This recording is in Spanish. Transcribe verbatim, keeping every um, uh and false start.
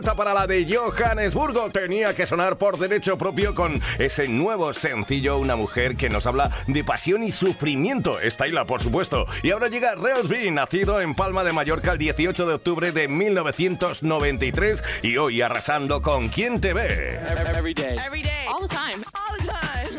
Para la de Johannesburgo tenía que sonar por derecho propio con ese nuevo sencillo, una mujer que nos habla de pasión y sufrimiento. Styla, por supuesto. Y ahora llega Reosby, nacido en Palma de Mallorca el dieciocho de octubre de mil novecientos noventa y tres y hoy arrasando con ¿Quién te ve? Every day. Every day. All the time.